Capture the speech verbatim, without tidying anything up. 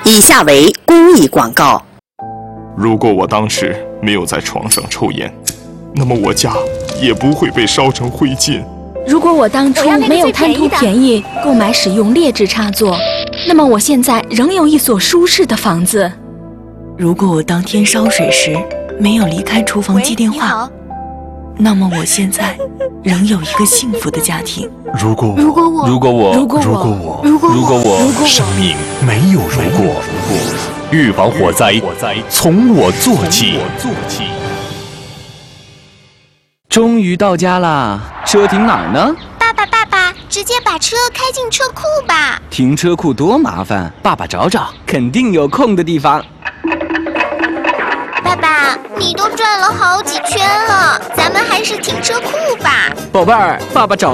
以下为公益广告。 如果我当时没有在床上抽烟，那么我家也不会被烧成灰烬。 如果我当初没有贪图便宜购买使用劣质插座，那么我现在仍有一所舒适的房子。 如果我当天烧水时没有离开厨房接电话，那么我现在仍有一个幸福的家庭。 如果如果我如果我如果我如果我如果我如果我如果我生命没有如果，预防火灾从我做起。 终于到家啦，车停哪儿呢？ 爸爸，爸爸，直接把车开进车库吧。 停车库多麻烦，爸爸找找，肯定有空的地方。 爸爸，你都转了好几圈了，咱们还是停车库吧。 宝贝儿，爸爸找